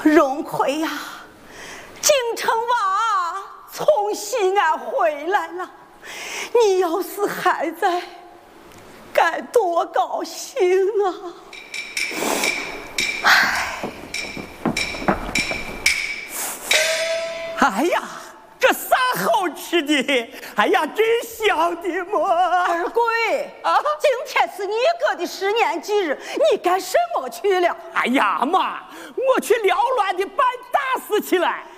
荣奎呀，京城娃从西安回来了，你要是还在，该多高兴啊！ 哎呀，这啥好吃的？哎呀，真香的么？ 二贵啊，今天是你哥的10年忌日，你干什么去了？ 哎呀妈，我去缭乱的办大事去了。